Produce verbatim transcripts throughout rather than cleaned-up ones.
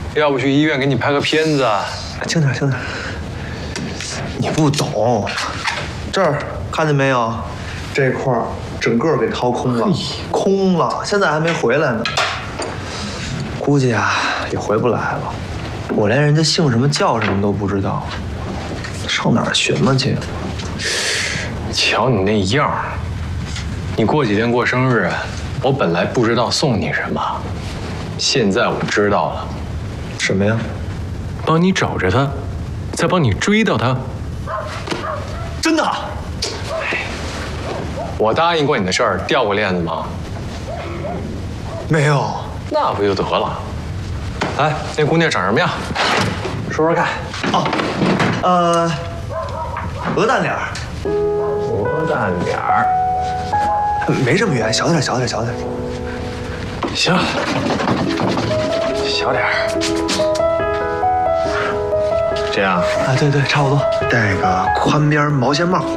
要不去医院给你拍个片子？ 轻点，轻点。你不懂，这儿看见没有？这块儿整个给掏空了，空了，现在还没回来呢。估计啊，也回不来了。我连人家姓什么叫什么都不知道，上哪儿寻摸去？ 瞧你那样儿，你过几天过生日，我本来不知道送你什么，现在我知道了。 什么呀？ 帮你找着他，再帮你追到他。 真的？ 我答应过你的事儿，掉过链子吗？ 没有。 那不就得了？来，那姑娘长什么样？说说看。 哦，呃，鹅蛋脸儿。 鹅蛋脸儿， 没这么圆，小点，小点，小点。 行，小点儿。这样啊，对对，差不多。戴个宽边毛线帽。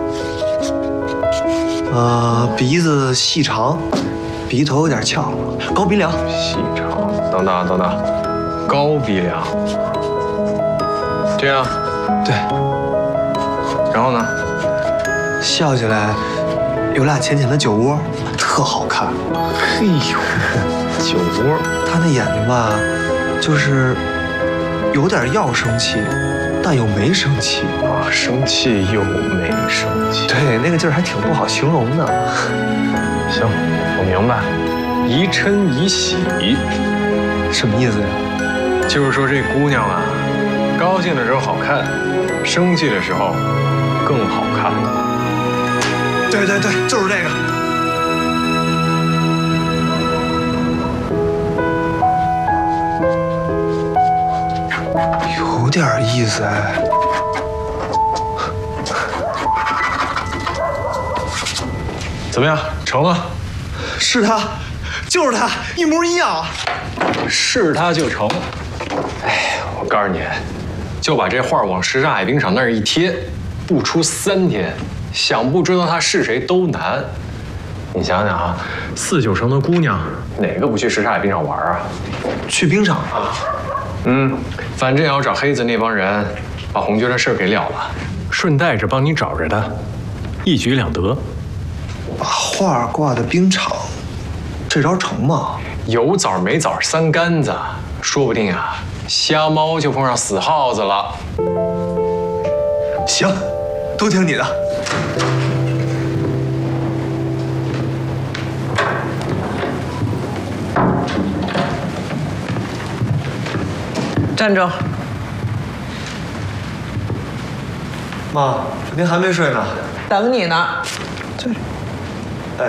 呃，鼻子细长，鼻头有点翘，高鼻梁。 细长，等等等等，高鼻梁。这样， 对。 然后呢？ 笑起来有俩浅浅的酒窝，特好看。 嘿呦，酒窝。 他那眼睛吧，就是有点要生气，但又没生气啊，生气又没生气。 对，那个劲儿还挺不好形容的。 行，我明白，宜嗔宜喜， 什么意思呀？ 就是说这姑娘啊，高兴的时候好看，生气的时候更好看。 对对对，就是这个。有点意思哎。 怎么样，成了？ 是他，就是他，一模一样。 是他就成。哎，我告诉你，就把这画往什刹海冰场那儿一贴，不出三天，想不知道他是谁都难。你想想啊，四九城的姑娘，哪个不去什刹海冰场玩啊？ 去冰场啊？ 嗯，反正也要找黑子那帮人，把红军的事给了了，顺带着帮你找着他，一举两得。 把画挂在冰场，这招成吗？ 有枣没枣三竿子，说不定啊，瞎猫就碰上死耗子了。 行，都听你的。 站住！ 妈，您还没睡呢？ 等你呢。这， 哎。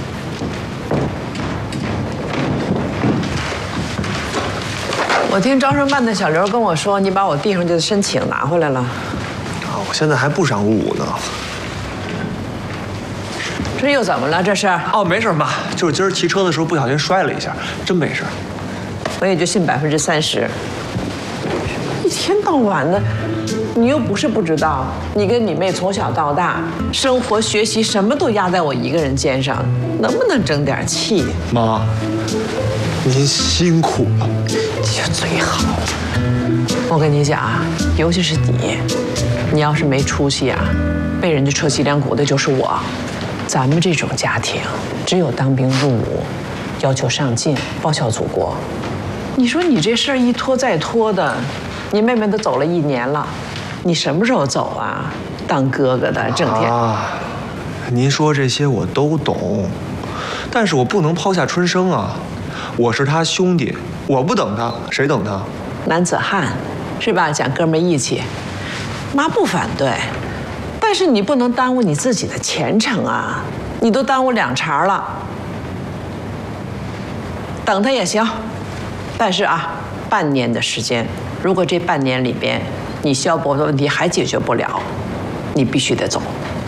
我听招生办的小刘跟我说，你把我递上去的申请拿回来了。 啊，我现在还不上五五呢。 这又怎么了？这是？ 哦，没事，妈，就是今儿骑车的时候不小心摔了一下，真没事。 我也就信百分之三十。一天到晚的，你又不是不知道，你跟你妹从小到大，生活学习什么都压在我一个人肩上，能不能争点气？ 妈，您辛苦了。 最好。我跟你讲啊，尤其是你，你要是没出息啊，被人家扯脊梁骨的就是我。咱们这种家庭，只有当兵入伍，要求上进，报效祖国。你说你这事儿一拖再拖的，你妹妹都走了一年了，你什么时候走啊？当哥哥的整天…… 啊，您说这些我都懂，但是我不能抛下春生啊！我是他兄弟，我不等他，谁等他？ 男子汉，是吧？讲哥们义气，妈不反对，但是你不能耽误你自己的前程啊！你都耽误两茬了，等他也行，但是啊，半年的时间，如果这半年里边你萧伯的问题还解决不了，你必须得走。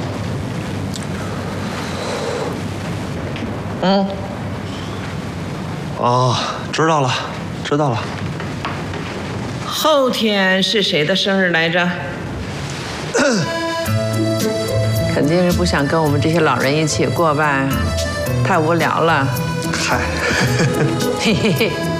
嗯。 哦，知道了，知道了。 后天是谁的生日来着？肯定是不想跟我们这些老人一起过吧？太无聊了。 嗨， 嘿嘿嘿。